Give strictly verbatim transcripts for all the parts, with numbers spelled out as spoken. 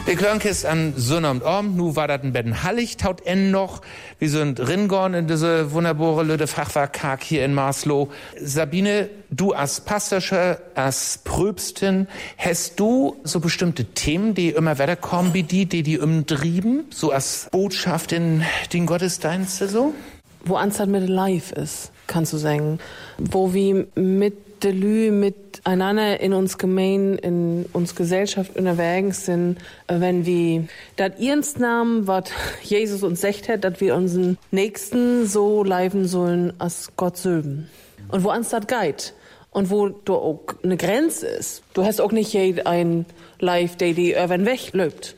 Wir Klönkist an Sonnabend Abend, nu war dat ein Betten hallig, taut en noch. Wir sind ringorn in diese wunderbare Lüde Fachwerkkark hier in Marsloh. Sabine, du als Passersche, als Pröbstin, hast du so bestimmte Themen, die immer wieder kommen, wie die, die die umtrieben? So als Botschaft in den Gottesdienste so? Wo Anzahl mit live ist, kannst du sagen. Wo wir mit de Lü miteinander in uns Gemein, in uns Gesellschaft unterwegs sind, wenn wir dat ernst nahmen, was Jesus uns sagt hat, dass wir unseren Nächsten so leiben sollen, als Gott söben. Und wo uns dat geht. Und wo da auch eine Grenze ist. Du hast auch nicht ein Live, der die irgendwann wegläuft.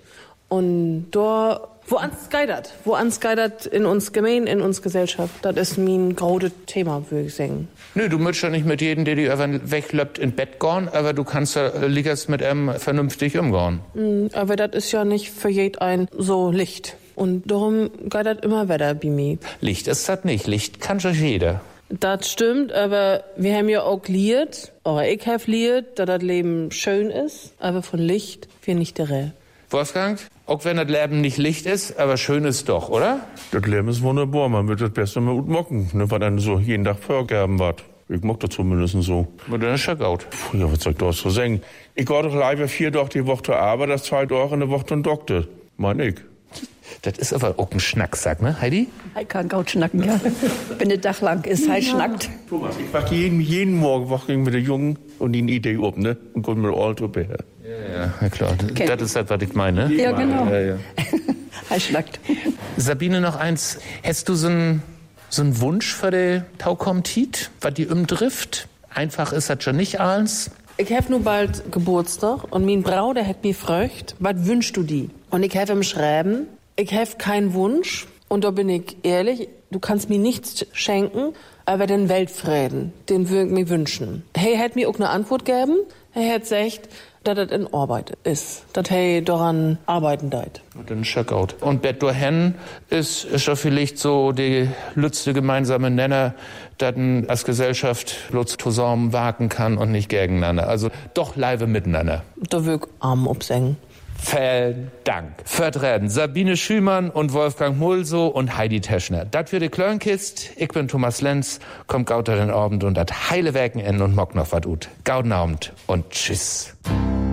Und da, wo uns geidert, wo uns geidert in uns Gemein, in uns Gesellschaft, das ist mein großes Thema, würde ich sagen. Nö, du möchtest ja nicht mit jedem, der die irgendwann weglöppt, in Bett gehen, aber du kannst ja liegers mit ihm vernünftig umgehen. Mm, aber das ist ja nicht für jeden ein so Licht. Und darum geht das immer weiter bei mir. Licht ist das nicht, Licht kann schon jeder. Das stimmt, aber wir haben ja auch liert, oder ich habe liert, dass das Leben schön ist, aber von Licht wir nicht der Reh. Wolfgang, auch wenn das Leben nicht Licht ist, aber schön ist doch, oder? Das Leben ist wunderbar, man wird das Beste mal gut mocken, ne, was dann so jeden Tag vorgeben wird. Ich mag das zumindest so. Aber dann ist ja gut. Ja, was soll ich da so sagen? Ich gehe doch leider vier Tage die Woche zur Arbeit, das zwei Tage in der Woche zum Doktor. Mein ich. Das ist aber auch ein Schnacksack, ne, Heidi? Ich kann gut schnacken, ja. Wenn der Tag lang ist, heißt schnackt. Thomas, ich wach jeden, jeden Morgen wach ich mit der Jungen und die Idee ob, ne? Und kommt mit all drüber her. Ja, ja, ja, klar. Kennt. Das ist das, was ich meine. Ja, genau. Ja, ja. Heißt schnackt. Sabine, noch eins. Hast du so einen so einen Wunsch für die Taukomtit, was die umtrifft? Einfach ist das schon nicht alles. Ich hab nur bald Geburtstag und mein Bruder hat mich gefragt, was wünschst du die? Und ich hab ihm schreiben, ich hab keinen Wunsch und da bin ich ehrlich, du kannst mir nichts schenken, aber den Weltfrieden, den würde ich mir wünschen. Hey, hat mir auch eine Antwort gegeben. Er hat gesagt, dass das in Arbeit ist, dass er daran arbeiten deit. Dann check out. Und Bett dorthin ist, ist ja vielleicht so die letzte gemeinsame Nenner, dass man als Gesellschaft zusammen wagen kann und nicht gegeneinander. Also doch live miteinander. Da will ich Arm absenken. Vielen Dank. Vertreten Sabine Schümann und Wolfgang Mulso und Heidi Teschner. Das für die Klönkist. Ich bin Thomas Lenz. Kommt gauter den Abend und das heile Werken in und mock noch wat ut. Gauden Abend und tschüss.